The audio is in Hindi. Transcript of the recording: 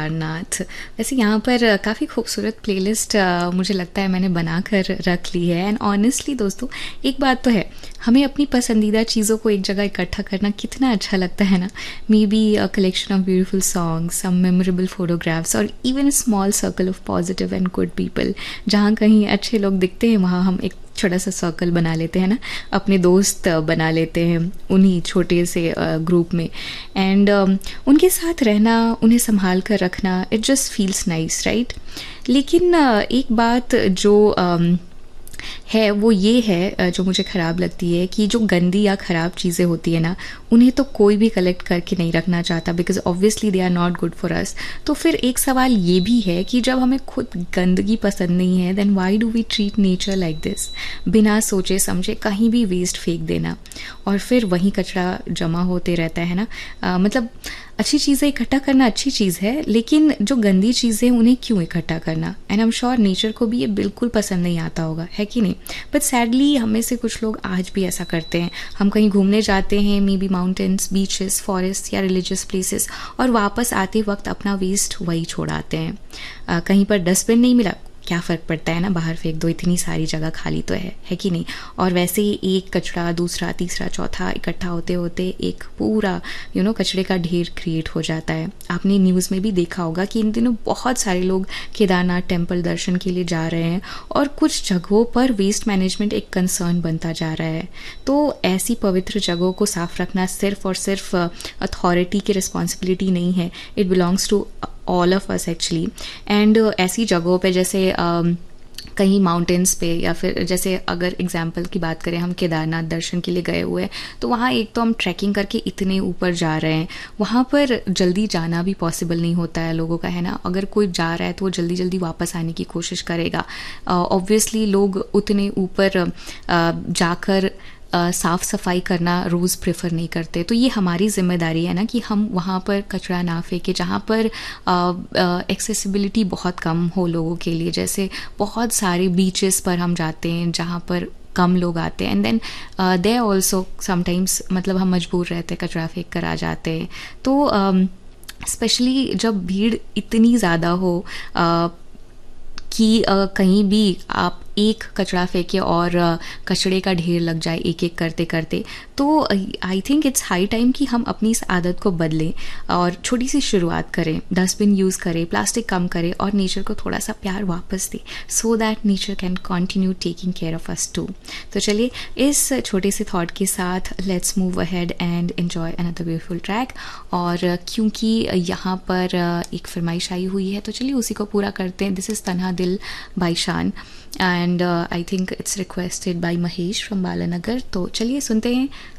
केदारनाथ। वैसे यहाँ पर काफ़ी खूबसूरत प्लेलिस्ट मुझे लगता है मैंने बना कर रख ली है। एंड ऑनेस्टली दोस्तों, एक बात तो है, हमें अपनी पसंदीदा चीज़ों को एक जगह इकट्ठा करना कितना अच्छा लगता है ना। May be a collection of beautiful songs, some memorable photographs और even a small circle of positive and good people. जहाँ कहीं अच्छे लोग दिखते हैं वहाँ हम एक छोटा सा सर्कल बना लेते हैं ना, अपने दोस्त बना लेते हैं उन्हीं छोटे से ग्रुप में। एंड उनके साथ रहना, उन्हें संभाल कर रखना, it just feels nice, right. लेकिन एक बात जो है वो ये है, जो मुझे ख़राब लगती है कि जो गंदी या ख़राब चीज़ें होती है ना, उन्हें तो कोई भी कलेक्ट करके नहीं रखना चाहता, because obviously they are not good for us. तो फिर एक सवाल ये भी है कि जब हमें खुद गंदगी पसंद नहीं है, then why do we treat nature like this. बिना सोचे समझे कहीं भी वेस्ट फेंक देना और फिर वहीं कचरा जमा होते रहता है ना। मतलब अच्छी चीज़ें इकट्ठा करना अच्छी चीज़ है, लेकिन जो गंदी चीज़ें उन्हें क्यों इकट्ठा करना। And I am sure nature को भी ये बिल्कुल पसंद नहीं आता होगा, है कि नहीं। बट सैडली हम में से कुछ लोग आज भी ऐसा करते हैं। हम कहीं घूमने जाते हैं, may be mountains, beaches, forest या रिलीजियस प्लेसेस, और वापस आते वक्त अपना वेस्ट वही छोड़ आते हैं। कहीं पर डस्टबिन नहीं मिला, क्या फ़र्क पड़ता है ना, बाहर फेंक दो, इतनी सारी जगह खाली तो है कि नहीं। और वैसे ही एक कचरा दूसरा तीसरा चौथा इकट्ठा होते होते एक पूरा कचरे का ढेर क्रिएट हो जाता है। आपने न्यूज़ में भी देखा होगा कि इन दिनों बहुत सारे लोग केदारनाथ टेम्पल दर्शन के लिए जा रहे हैं और कुछ जगहों पर वेस्ट मैनेजमेंट एक कंसर्न बनता जा रहा है। तो ऐसी पवित्र जगहों को साफ रखना सिर्फ और सिर्फ अथॉरिटी की रिस्पॉन्सिबिलिटी नहीं है, it belongs to all of us actually. And ऐसी जगहों पे जैसे कहीं माउंटेन्स पे, या फिर जैसे अगर एग्जाम्पल की बात करें, हम केदारनाथ दर्शन के लिए गए हुए हैं, तो वहाँ एक तो हम ट्रैकिंग करके इतने ऊपर जा रहे हैं, वहाँ पर जल्दी जाना भी पॉसिबल नहीं होता है लोगों का, है ना। अगर कोई जा रहा है तो वो जल्दी जल्दी वापस आने की कोशिश करेगा। ऑब्वियसली लोग उतने ऊपर जाकर साफ़ सफाई करना रोज़ प्रेफर नहीं करते। तो ये हमारी जिम्मेदारी है ना कि हम वहाँ पर कचरा ना फेंके जहाँ पर एक्सेसिबिलिटी बहुत कम हो लोगों के लिए। जैसे बहुत सारे बीचेस पर हम जाते हैं जहाँ पर कम लोग आते हैं, and then they also sometimes मतलब हम मजबूर रहते हैं, कचरा फेंक कर आ जाते हैं। तो स्पेशली जब भीड़ इतनी ज़्यादा हो कि कहीं भी आप एक कचरा फेंके और कचड़े का ढेर लग जाए एक एक करते करते, तो I think it's high time कि हम अपनी इस आदत को बदलें और छोटी सी शुरुआत करें, डस्टबिन यूज़ करें, प्लास्टिक कम करें और नेचर को थोड़ा सा प्यार वापस दें, so that nature can continue taking care of us to. तो चलिए इस छोटे से थॉट के साथ let's move ahead and enjoy another beautiful track. और क्योंकि यहाँ पर एक फरमाइश आई हुई है तो चलिए उसी को पूरा करते हैं। दिस इज़ तन्हा दिल बाय शान and I think it's requested bye Mahesh from Balanagar. तो चलिए सुनते हैं